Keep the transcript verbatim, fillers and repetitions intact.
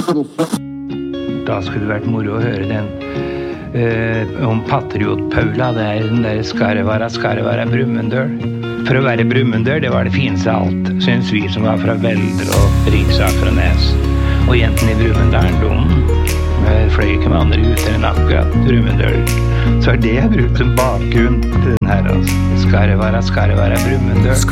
Da skulle det vært moro å høre den eh, om Patriot Paula, det er den der Skarvara, Skarvara, Brumunddøl. For å være Brumunddøl, det var det fineste av alt, synes vi som var fra Velder og Ringsaker og Nes. Og jentene i Brumunddølen, de fløy ikke med andre ute enn akkurat Brumunddøl. Så er det jeg brukt som bakgrunn til den her, altså. Skarvara, Skarvara, Brumunddøl.